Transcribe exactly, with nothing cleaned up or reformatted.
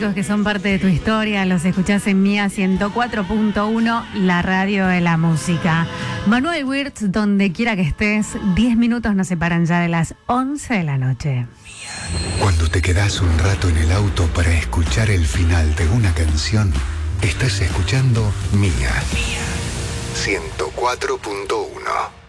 clásicos que son parte de tu historia, los escuchás en Mía ciento cuatro punto uno, la radio de la música. Manuel Wirtz, donde quiera que estés, diez minutos nos separan ya de las once de la noche. Cuando te quedás un rato en el auto para escuchar el final de una canción, estás escuchando Mía ciento cuatro punto uno.